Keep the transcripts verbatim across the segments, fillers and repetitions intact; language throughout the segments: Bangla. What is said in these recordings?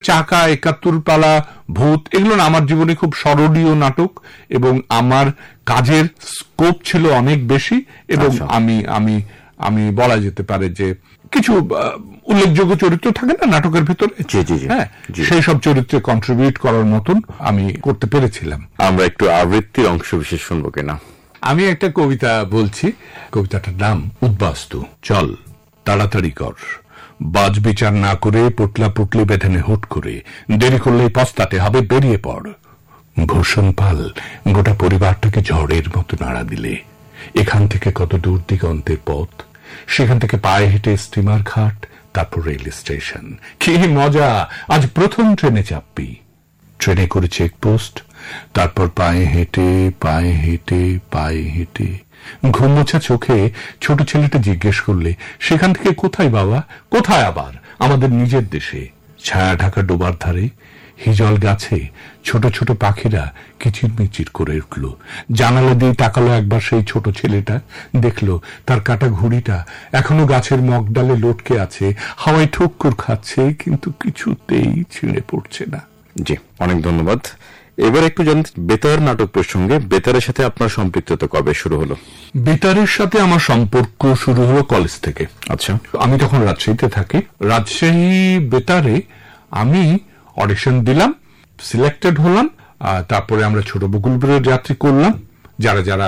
চাকা, একাত্তর পালা, ভূত, এগুলো না আমার জীবনে খুব স্মরণীয় নাটক এবং আমার কাজের স্কোপ ছিল অনেক বেশি এবং আমি আমি আমি বলা যেতে পারে যে কিছু উল্লেখযোগ্য চরিত্র থাকে না নাটকের ভিতরে, হ্যাঁ, সেই সব চরিত্রে কন্ট্রিবিউট করার মতন আমি করতে পেরেছিলাম। আমরা একটু আবৃত্তির অংশ বিশেষ শুনবো কিনা? আমি একটা কবিতা বলছি, কবিতাটার নাম উদ্বাস্তু। চল তাড়াতাড়ি কর, বাজ বিচার না করে পটলা পুটলি বেঁধেনে হুট করে, দেরি করলেই পস্তাতে হবে, বেরিয়ে পড়। ভূষণ পাল গোটা পরিবারটাকে ঝড়ের মতো নাড়া দিলে, এখান থেকে কত দূর দিগন্তের পথ, সেখান থেকে পায়ে হেঁটে স্টিমার ঘাট, তারপর রেল স্টেশন। কি মজা, আজ প্রথম ট্রেনে চাপবি। ট্রেনে করে চেকপোস্ট, তারপর পায়ে হেঁটে পায়ে হেঁটে পায়ে হেঁটে। ঘুমোছা চোখে ছোট ছেলেটা জিজ্ঞেস করলে, সেখান থেকে কোথায় বাবা? কোথায় আবার? আমাদের নিজের দেশে। ছায়া ঢাকা ডোবার ধারে হিজল গাছে ছোট ছোট পাখিরা কিচিরমিচির করে উঠল। জানালা দিয়ে তাকালো একবার সেই ছোট ছেলেটা, দেখলো তার কাটা ঘুড়িটা এখনো গাছের মগডালে লটকে আছে, হাওয়ায় ঠুক্কুর খাচ্ছে, কিন্তু কিছুতেই ছিঁড়ে পড়ছে না। জি, অনেক ধন্যবাদ। এবার একটু জানতে, বেতার নাটক প্রসঙ্গে বেতারের সাথে আপনার সম্পৃক্ততা কবে শুরু হলো? বেতারের সাথে আমার সম্পর্ক শুরু হলো কলেজ থেকে। আচ্ছা, আমি তখন রাজশাহীতে থাকি। রাজশাহী বেতারে আমি অডিশন দিলাম, সিলেক্টেড হলাম। তারপরে আমরা ছোট বকুলপুরের যাত্রী করলাম, যারা যারা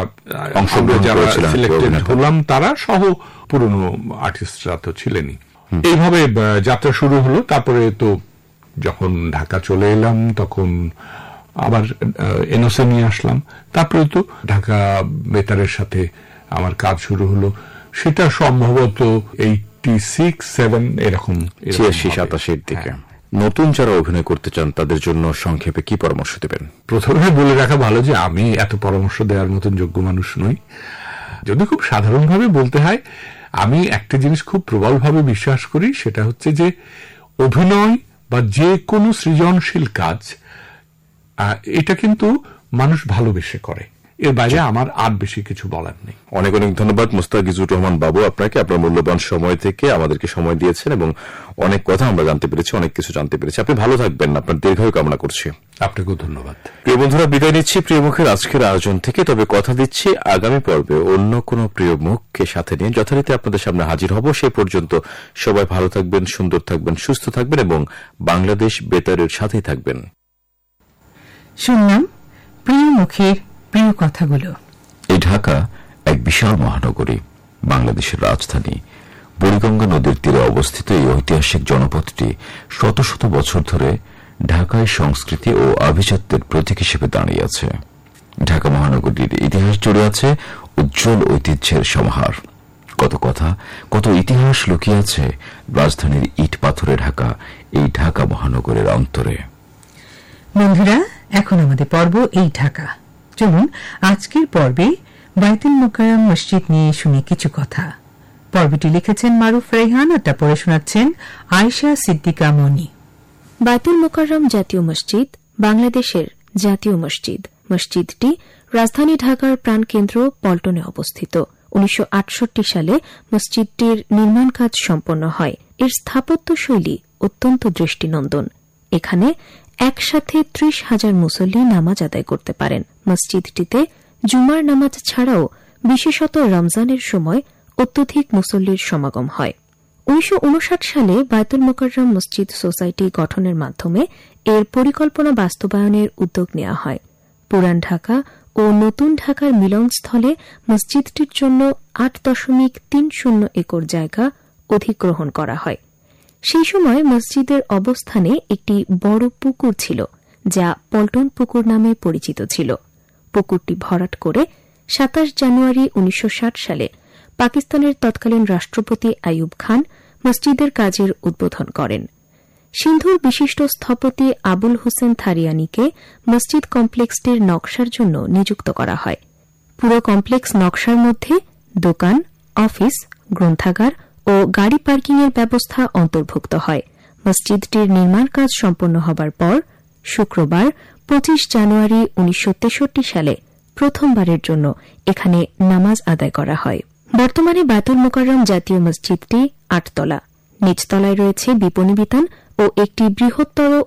যারা সিলেক্টেড হলাম তারা সহ পুরনো আর্টিস্টরা তো ছিলেনই। এইভাবে যাত্রা শুরু হলো। তারপরে তো যখন ঢাকা চলে এলাম তখন আবার এনওসি নিয়ে আসলাম। তারপরে তো ঢাকা বেতারের সাথে আমার কাজ শুরু হলো। সেটা সম্ভবত এইটি সিক্স সেভেন এরকম, ছিয়াশি সাতাশের দিকে। নতুন যারা অভিনয় করতে চান তাদের জন্য সংক্ষেপে কি পরামর্শ দেবেন? প্রথমে বলে রাখা ভালো যে আমি এত পরামর্শ দেওয়ার মতন যোগ্য মানুষ নই। যদি খুব সাধারণভাবে বলতে হয়, আমি একটা জিনিস খুব প্রবলভাবে বিশ্বাস করি, সেটা হচ্ছে যে অভিনয় বা যে কোনো সৃজনশীল কাজ এটা কিন্তু মানুষ ভালোবেসে করে। এর বাইরে আমার আর বেশি কিছু বলার নেই। অনেক অনেক ধন্যবাদ মোস্তাফিজুর রহমান বাবু আপনাকে, আপনার মূল্যবান সময় থেকে আমাদেরকে সময় দিয়েছেন এবং অনেক কথা আমরা জানতে পেরেছি, অনেক কিছু জানতে পেরেছি। আপনি ভালো থাকবেন, আপনার দীর্ঘায়ু কামনা করছি। আপনাকেও ধন্যবাদ। প্রিয় বন্ধুরা, বিদায় নিচ্ছি প্রিয় মুখের আজকের আয়োজন থেকে। তবে কথা দিচ্ছি আগামী পর্বে অন্য কোনো প্রিয় মুখকে সাথে নিয়ে যথারীতি আপনাদের সামনে হাজির হব। সে পর্যন্ত সবাই ভালো থাকবেন, সুন্দর থাকবেন, সুস্থ থাকবেন এবং বাংলাদেশ বেতারের সাথেই থাকবেন। শুনলাম প্রিয় মুখের প্রিয় কথাগুলো। এই ঢাকা এক বিশাল মহানগরী, বাংলাদেশের রাজধানী। বুড়িগঙ্গা নদীর তীরে অবস্থিত এই ঐতিহাসিক জনপদটি শত শত বছর ধরে ঢাকায় সংস্কৃতি ও আভিজাত্যের প্রতীক হিসেবে দাঁড়িয়ে আছে। ঢাকা মহানগরীর ইতিহাস জুড়ে আছে উজ্জ্বল ঐতিহ্যের সমাহার। কত কথা, কত ইতিহাস লুকিয়ে আছে রাজধানীর ইট পাথরে ঢাকা এই ঢাকা মহানগরের অন্তরে। বন্ধুরা, এখন আমাদের পর্ব এই ঢাকা। চলুন আজকের পর্বে বাইতুল মোকাররম মসজিদ নিয়ে শুনি কিছু কথা। পর্বটি লিখেছেন মারুফ রেহান, আর তা পড়ে শোনাচ্ছেন আয়েশা সিদ্দিকা মনি। বাইতুল মোকাররম জাতীয় মসজিদ বাংলাদেশের জাতীয় মসজিদ। মসজিদটি রাজধানী ঢাকার প্রাণকেন্দ্র পল্টনে অবস্থিত। উনিশশো আটষট্টি সালে মসজিদটির নির্মাণ কাজ সম্পন্ন হয়। এর স্থাপত্য শৈলী অত্যন্ত দৃষ্টিনন্দন। এখানে একসাথে ত্রিশ হাজার মুসল্লি নামাজ আদায় করতে পারেন। মসজিদটিতে জুমার নামাজ ছাড়াও বিশেষত রমজানের সময় অত্যধিক মুসল্লির সমাগম হয়। উনিশশো উনষাট সালে বাইতুল মোকাররম মসজিদ সোসাইটি গঠনের মাধ্যমে এর পরিকল্পনা বাস্তবায়নের উদ্যোগ নেওয়া হয়। পুরান ঢাকা ও নতুন ঢাকার মিলনস্থলে মসজিদটির জন্য আট দশমিক তিন শূন্য একর জায়গা অধিগ্রহণ করা হয়। সেই সময় মসজিদের অবস্থানে একটি বড় পুকুর ছিল, যা পল্টন পুকুর নামে পরিচিত ছিল। পুকুরটি ভরাট করে সাতাশ জানুয়ারি উনিশশো ষাট সালে পাকিস্তানের তৎকালীন রাষ্ট্রপতি আইয়ুব খান মসজিদের কাজের উদ্বোধন করেন। সিন্ধুর বিশিষ্ট স্থপতি আবুল হোসেন থারিয়ানিকে মসজিদ কমপ্লেক্সটির নকশার জন্য নিযুক্ত করা হয়। পুরো কমপ্লেক্স নকশার মধ্যে দোকান, অফিস, গ্রন্থাগার ও গাড়ি পার্কিংয়ের ব্যবস্থা অন্তর্ভুক্ত হয়। মসজিদটির নির্মাণ কাজ সম্পন্ন হবার পর শুক্রবার পঁচিশ জানুয়ারি উনিশশো তেষট্টি সালে প্রথমবারের জন্য এখানে নামাজ আদায় করা হয়। বর্তমানে বাইতুল মোকাররম জাতীয় মসজিদটি আটতলা। নিচতলায় রয়েছে বিপণী বিতান ও একটি বৃহত্তর